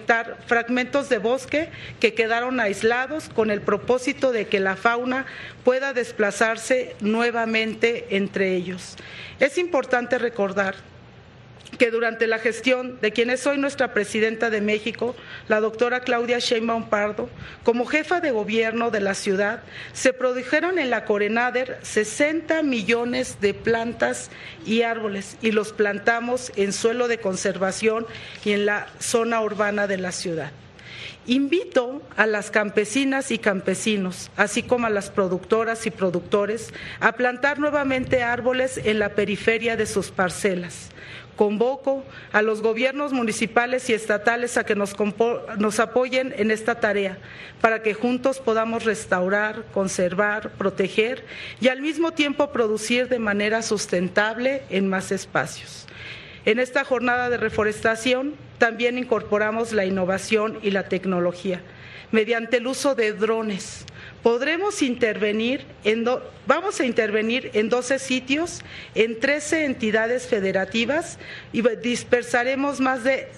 rehabilitar fragmentos de bosque que quedaron aislados con el propósito de que la fauna pueda desplazarse nuevamente entre ellos. Es importante recordar que durante la gestión de quien es hoy nuestra presidenta de México, la doctora Claudia Sheinbaum Pardo, como jefa de gobierno de la ciudad, se produjeron en la Corenader 60 millones de plantas y árboles y los plantamos en suelo de conservación y en la zona urbana de la ciudad. Invito a las campesinas y campesinos, así como a las productoras y productores, a plantar nuevamente árboles en la periferia de sus parcelas. Convoco a los gobiernos municipales y estatales a que nos apoyen en esta tarea para que juntos podamos restaurar, conservar, proteger y al mismo tiempo producir de manera sustentable en más espacios. En esta jornada de reforestación también incorporamos la innovación y la tecnología mediante el uso de drones. Vamos a intervenir en 12 sitios, en 13 entidades federativas y dispersaremos más de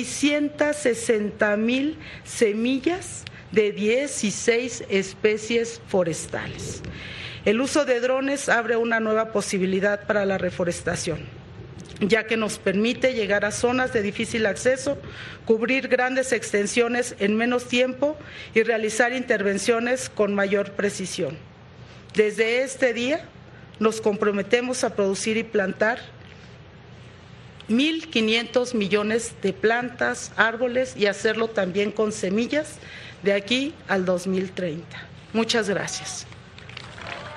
660,000 semillas de 16 especies forestales. El uso de drones abre una nueva posibilidad para la reforestación, ya que nos permite llegar a zonas de difícil acceso, cubrir grandes extensiones en menos tiempo y realizar intervenciones con mayor precisión. Desde este día nos comprometemos a producir y plantar 1.500 millones de plantas, árboles y hacerlo también con semillas de aquí al 2030. Muchas gracias.